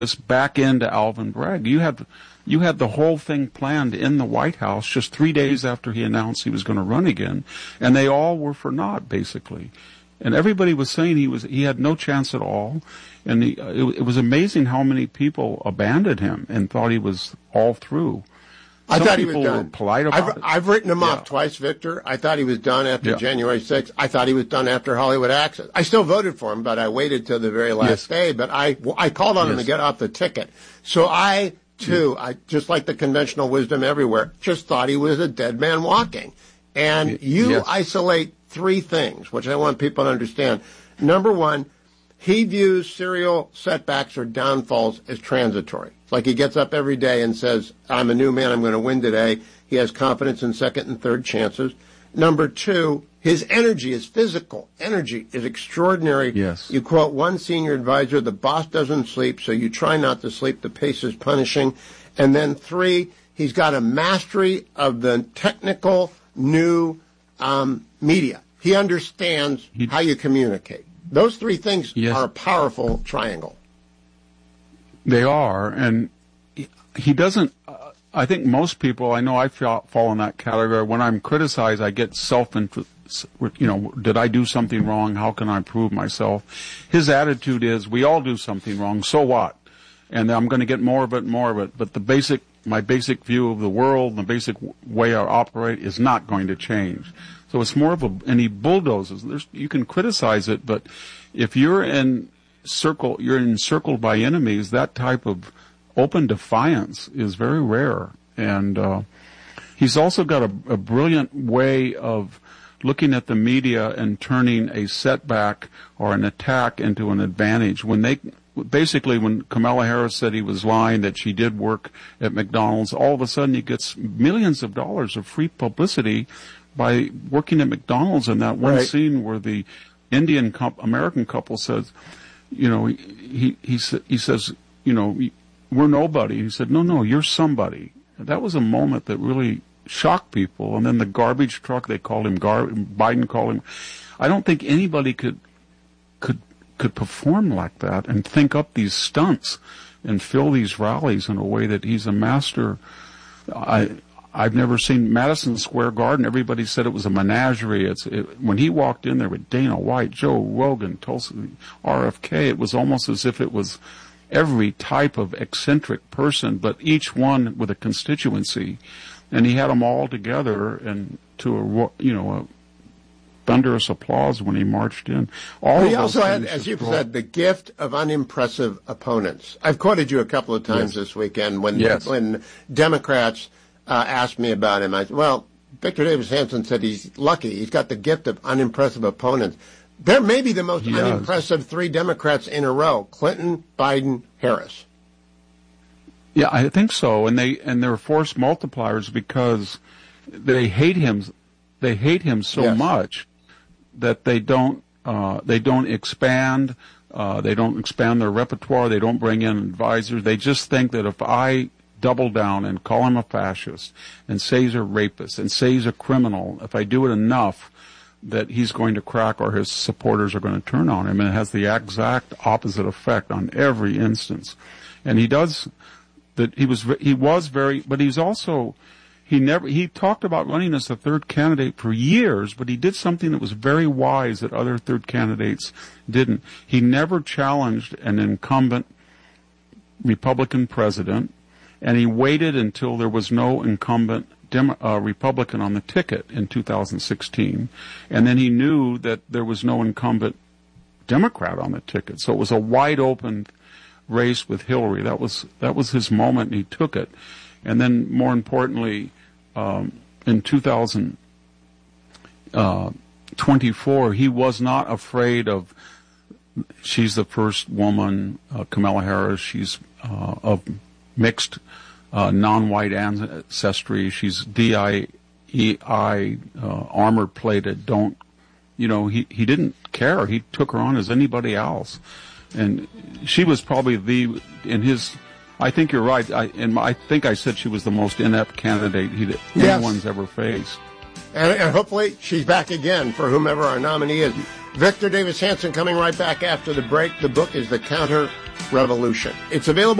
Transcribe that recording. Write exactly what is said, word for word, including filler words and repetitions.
back into Alvin Bragg. You had, you had the whole thing planned in the White House just three days after he announced he was going to run again, and they all were for naught, basically. And everybody was saying he was, he had no chance at all. And he, it, it was amazing how many people abandoned him and thought he was all through. I Some thought he was people done. Were polite about I've, it. I've written him Yeah. off twice, Victor. I thought he was done after Yeah. January sixth. I thought he was done after Hollywood Access. I still voted for him, but I waited till the very last Yes. day. But I, I called on him Yes. to get off the ticket. So I, too, I just like the conventional wisdom everywhere, just thought he was a dead man walking. And you Yes. isolate three things, which I want people to understand. Number one, he views serial setbacks or downfalls as transitory. It's like he gets up every day and says, I'm a new man, I'm going to win today. He has confidence in second and third chances. Number two, his energy, his physical energy is extraordinary. Yes. You quote one senior advisor, the boss doesn't sleep, so you try not to sleep. The pace is punishing. And then three, he's got a mastery of the technical new um, media. He understands He, how you communicate. Those three things Yes. are a powerful triangle. They are, and he, he doesn't. Uh, I think most people, I know I fall, fall in that category. When I'm criticized, I get self, you know, did I do something wrong? How can I prove myself? His attitude is, we all do something wrong, so what? And I'm going to get more of it, more of it. But the basic, my basic view of the world, the basic way I operate is not going to change. So it's more of a, and he bulldozes. There's, you can criticize it, but if you're in circle, you're encircled by enemies, that type of open defiance is very rare. And uh, he's also got a, a brilliant way of looking at the media and turning a setback or an attack into an advantage. When they, basically when Kamala Harris said he was lying, that she did work at McDonald's, all of a sudden he gets millions of dollars of free publicity by working at McDonald's. In that one Right. scene where the Indian couple, American couple says, you know, he, he, he, sa- he says, you know, we're nobody. He said, no, no, you're somebody. And that was a moment that really shocked people. And then the garbage truck, they called him, gar- Biden called him. I don't think anybody could, could, could perform like that and think up these stunts and fill these rallies in a way that he's a master. I, I've never seen Madison Square Garden. Everybody said it was a menagerie. It's it, when he walked in there with Dana White, Joe Rogan, Tulsi, R F K, it was almost as if it was every type of eccentric person, but each one with a constituency. And he had them all together and to a, you know, a thunderous applause when he marched in. All But of he those also had, things as just you've brought- said, the gift of unimpressive opponents. I've quoted you a couple of times Yes. this weekend when Yes. when Democrats uh, asked me about him. I said, well, Victor Davis Hanson said he's lucky. He's got the gift of unimpressive opponents. There may be the most He does. unimpressive three Democrats in a row: Clinton, Biden, Harris. Yeah, I think so. And they and they're force multipliers because they hate him. They hate him so Yes. much that they don't uh, they don't expand. Uh, they don't expand their repertoire. They don't bring in advisors. They just think that if I double down and call him a fascist and say he's a rapist and say he's a criminal, if I do it enough, that he's going to crack or his supporters are going to turn on him. And it has the exact opposite effect on every instance. And he does that. He was he was very, but he's also. He never, he talked about running as a third candidate for years, but he did something that was very wise that other third candidates didn't. He never challenged an incumbent Republican president, and he waited until there was no incumbent Demo, uh, Republican on the ticket in two thousand sixteen, and then he knew that there was no incumbent Democrat on the ticket. So it was a wide open race with Hillary. That was, that was his moment, and he took it. And then, more importantly, um, in two thousand twenty-four, he was not afraid of, she's the first woman, uh, Kamala Harris, she's uh, of mixed uh, non-white ancestry, she's D I E I, uh, armor-plated, don't, you know, he, he didn't care. He took her on as anybody else. And she was probably the, in his... I think you're right. I, and I think I said she was the most inept candidate he, Yes. anyone's ever faced. And, and hopefully she's back again for whomever our nominee is. Victor Davis Hanson coming right back after the break. The book is The Counter revolution. It's available